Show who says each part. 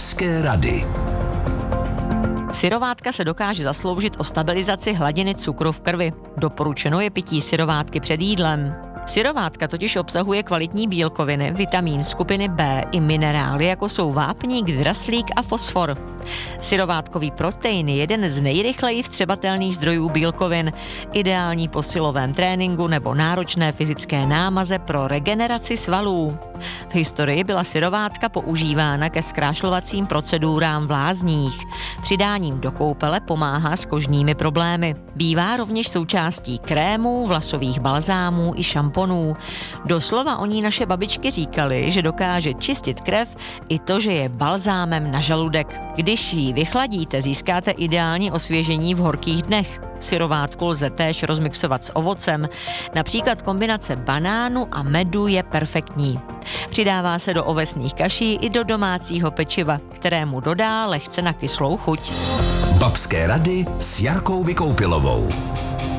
Speaker 1: Babské rady.
Speaker 2: Syrovátka se dokáže zasloužit o stabilizaci hladiny cukru v krvi. Doporučeno je pití syrovátky před jídlem. Syrovátka totiž obsahuje kvalitní bílkoviny, vitamín skupiny B i minerály, jako jsou vápník, draslík a fosfor. Syrovátkový protein je jeden z nejrychleji vstřebatelných zdrojů bílkovin, ideální po silovém tréninku nebo náročné fyzické námaze pro regeneraci svalů. V historii byla syrovátka používána ke zkrášlovacím procedurám v lázních. Přidáním do koupele pomáhá s kožními problémy. Bývá rovněž součástí krémů, vlasových balzámů i šamponů. Doslova o ní naše babičky říkaly, že dokáže čistit krev i to, že je balzámem na žaludek. Když ji vychladíte, získáte ideální osvěžení v horkých dnech. Syrovátku lze též rozmixovat s ovocem, například kombinace banánu a medu je perfektní. Přidává se do ovesných kaší i do domácího pečiva, kterému dodá lehce nakyslou chuť.
Speaker 1: Babské rady s Jarkou Vykoupilovou.